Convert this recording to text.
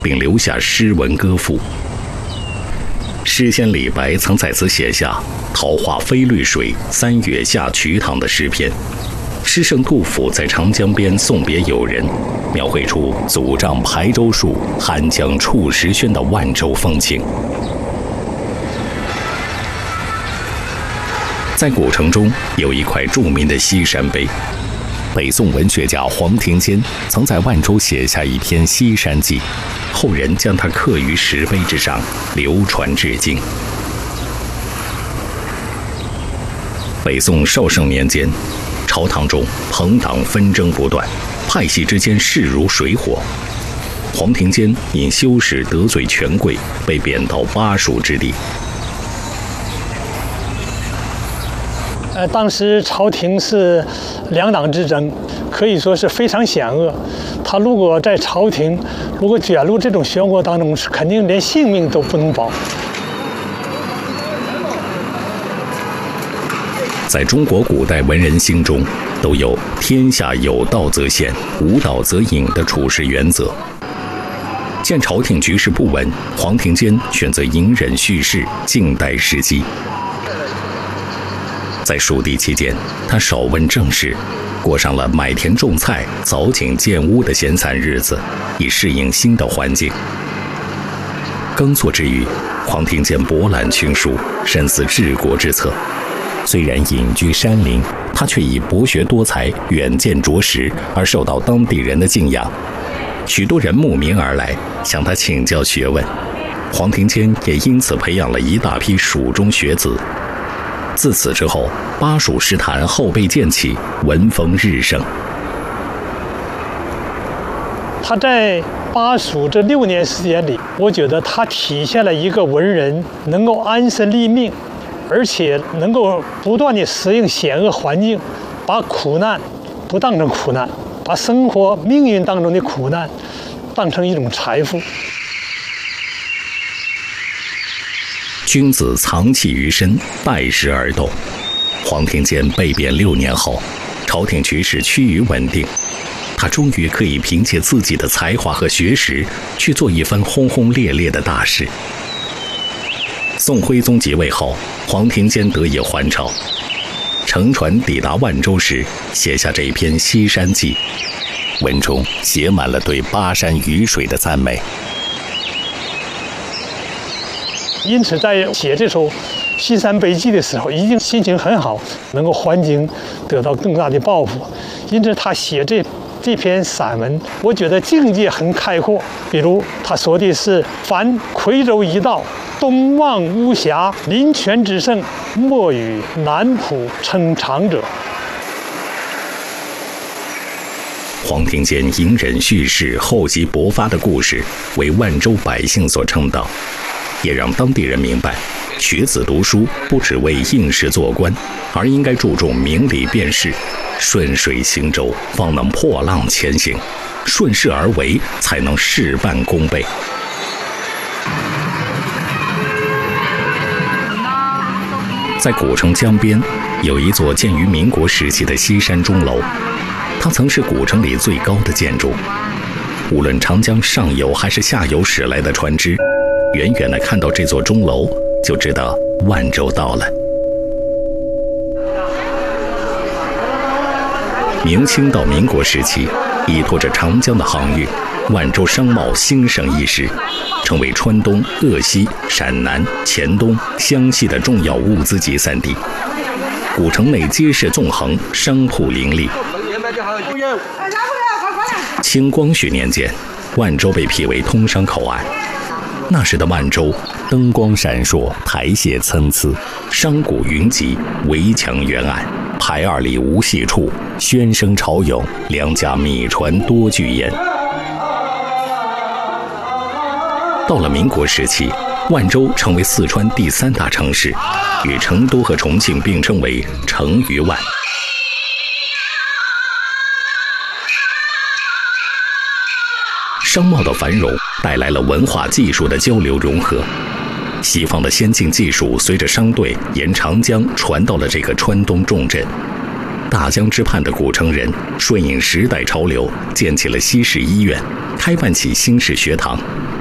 并留下诗文歌赋。诗仙李白曾在此写下“桃花飞绿水，三月下瞿塘”的诗篇。诗圣杜甫在长江边送别友人，描绘出祖丈排舟戍，寒江触石轩的万州风情。在古城中有一块著名的西山碑，北宋文学家黄庭坚曾在万州写下一篇《西山记》，后人将它刻于石碑之上，流传至今。北宋绍圣年间，朝堂中朋党纷争不断，派系之间势如水火。黄庭坚因修史得罪权贵，被贬到巴蜀之地。 当时朝廷是两党之争，可以说是非常险恶。他如果在朝廷卷入这种漩涡当中，是肯定连性命都不能保。 在中国古代文人心中，都有天下有道则现，无道则隐的处事原则。见朝廷局势不稳，黄庭坚选择隐忍蓄势，静待时机。在蜀地期间，他少问政事，过上了买田种菜、凿井建屋的闲散日子，以适应新的环境。耕作之余，黄庭坚博览群书，深思治国之策。虽然隐居山林，他却以博学多才、远见卓识而受到当地人的敬仰。许多人慕名而来，向他请教学问。黄庭坚也因此培养了一大批蜀中学子。自此之后，巴蜀诗坛后辈渐起，文风日盛。 他在巴蜀这6年时间里，我觉得他体现了一个文人能够安身立命，而且能够不断地适应险恶环境，把苦难不当成苦难，把生活命运当中的苦难当成一种财富。 君子藏器于身，待时而动。黄庭坚被贬6年后，朝廷局势趋于稳定，他终于可以凭借自己的才华和学识，去做一番轰轰烈烈的大事。宋徽宗即位后，黄庭坚得以还朝，乘船抵达万州时，写下这篇《西山记》，文中写满了对巴山雨水的赞美。 因此，在写这首《西山碑记》的时候，已经心情很好，能够还京，得到更大的抱负。因此，他写这篇散文，我觉得境界很开阔。比如他说的是：“凡夔州一道，东望巫峡，临泉之胜，莫与南浦称长者。” 黄庭坚隐忍蓄势、厚积薄发的故事，为万州百姓所称道。也让当地人明白，学子读书不只为应试做官，而应该注重明理辨事，顺水行舟方能破浪前行，顺势而为才能事半功倍。在古城江边，有一座建于民国时期的西山钟楼，它曾是古城里最高的建筑。无论长江上游还是下游驶来的船只，远远地看到这座钟楼，就知道万州到了。明清到民国时期，依托着长江的航运，万州商贸兴盛一时，成为川东、鄂西、陕南、黔东、湘西的重要物资集散地。古城内街市纵横，商铺林立。清光绪年间，万州被辟为通商口岸。那时的万州，灯光闪烁，台榭参差，商贾云集，围墙远岸，排2里无隙处，喧声潮涌，两家米船多聚焉。到了民国时期，万州成为四川第3大城市，与成都和重庆并称为成渝万。商贸的繁荣带来了文化技术的交流融合，西方的先进技术随着商队沿长江传到了这个川东重镇。 大江之畔的古城人顺应时代潮流，建起了西式医院，开办起新式学堂。